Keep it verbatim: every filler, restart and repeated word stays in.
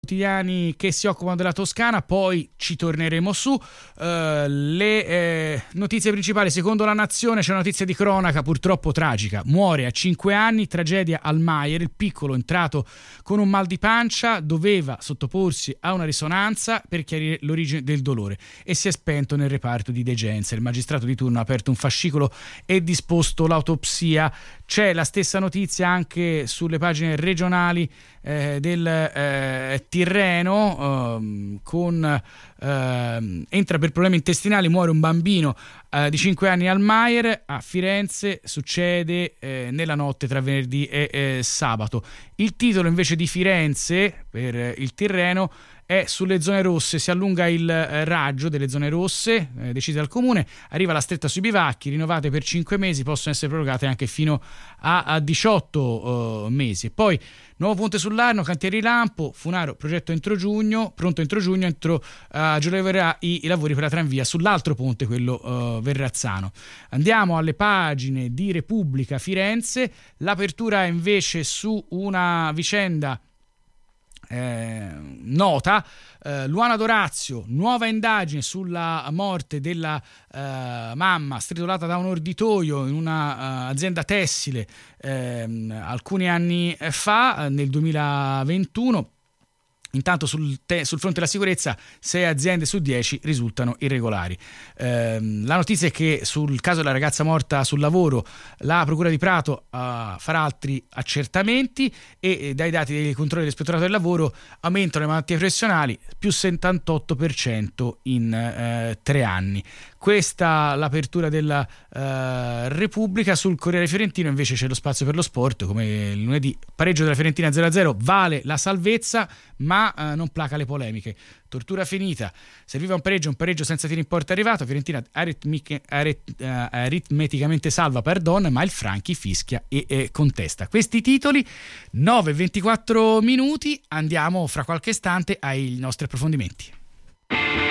quotidiani che si occupano della Toscana, poi ci torneremo su. Uh, le eh, notizie principali: secondo La Nazione c'è una notizia di cronaca purtroppo tragica, muore a cinque anni, tragedia al Maier. Il piccolo, entrato con un mal di pancia, doveva sottoporsi a una risonanza per chiarire l'origine del dolore e si è spento nel reparto di degenza. Il magistrato di turno ha aperto un fascicolo e disposto l'autopsia. C'è la stessa notizia anche sulle pagine regionali eh, del eh, Tirreno, eh, con eh, entra per problemi intestinali, muore un bambino eh, di cinque anni al Maier. A Firenze succede eh, nella notte tra venerdì e eh, sabato. Il titolo invece di Firenze per eh, il Tirreno è sulle zone rosse. Si allunga il eh, raggio delle zone rosse eh, decise dal comune, arriva la stretta sui bivacchi, rinnovate per cinque mesi, possono essere prorogate anche fino a, a diciotto uh, mesi. Poi nuovo ponte sull'Arno, cantieri Lampo, Funaro, progetto entro giugno, pronto entro giugno, entro uh, giugno i, i lavori per la tranvia sull'altro ponte, quello uh, Verrazzano. Andiamo alle pagine di Repubblica Firenze. L'apertura è invece su una vicenda Eh, nota, eh, Luana Dorazio, nuova indagine sulla morte della eh, mamma stritolata da un orditoio in una uh, azienda tessile eh, alcuni anni fa, nel duemilaventuno. Intanto sul, te- sul fronte della sicurezza sei aziende su dieci risultano irregolari. Eh, la notizia è che sul caso della ragazza morta sul lavoro la Procura di Prato uh, farà altri accertamenti e, e dai dati dei controlli dell'Ispettorato del Lavoro aumentano le malattie professionali più settantotto per cento in eh, tre anni. Questa l'apertura della uh, Repubblica. Sul Corriere Fiorentino invece c'è lo spazio per lo sport, come il lunedì: pareggio della Fiorentina zero a zero, vale la salvezza ma uh, non placa le polemiche. Tortura finita, serviva un pareggio, un pareggio senza tiro in porta arrivato, Fiorentina aritmiche, arit, uh, aritmeticamente salva, pardon, ma il Franchi fischia e, e contesta. Questi titoli, nove e ventiquattro minuti, andiamo fra qualche istante ai nostri approfondimenti.